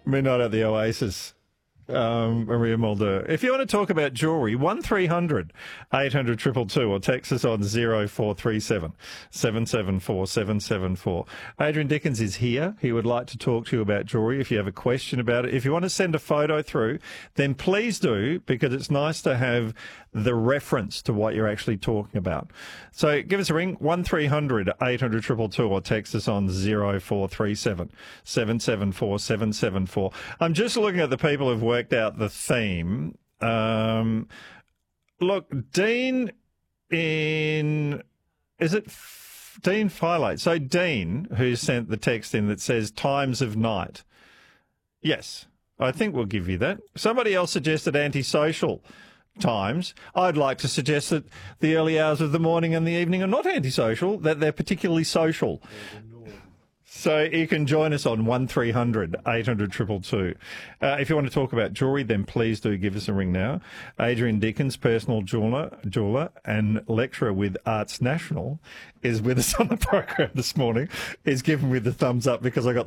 Midnight at the Oasis. Maria Mulder. If you want to talk about jewellery, 1300 800 222 or text us on 0437 774 774. Adrian Dickens is here. He would like to talk to you about jewellery if you have a question about it. If you want to send a photo through, then please do, because it's nice to have the reference to what you're actually talking about. So give us a ring, 1300 800 222 or text us on 0437 774 774. I'm just looking at the people who've worked out the theme. Look, Dean Dean Philate. So Dean, who sent the text in that says times of night. Yes, I think we'll give you that. Somebody else suggested antisocial times. I'd like to suggest that the early hours of the morning and the evening are not antisocial, that they're particularly social. So you can join us on 1300 800 222. If you want to talk about jewellery, then please do give us a ring now. Adrian Dickens, personal jeweller and lecturer with Arts National, is with us on the program this morning. He's given me the thumbs up because I got